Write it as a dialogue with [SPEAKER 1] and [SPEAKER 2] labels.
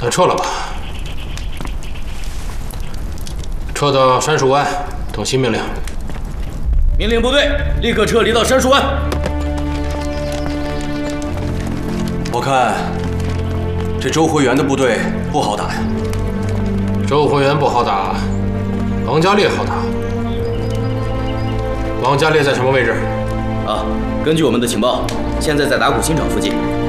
[SPEAKER 1] 那撤了吧，撤到杉树湾，等新命令。
[SPEAKER 2] 命令部队立刻撤离到杉树湾。
[SPEAKER 3] 我看这周回元的部队不好打呀。
[SPEAKER 1] 周回元不好打，王家烈好打。王家烈在什么位置？
[SPEAKER 2] 啊，根据我们的情报，现在在打鼓新场附近。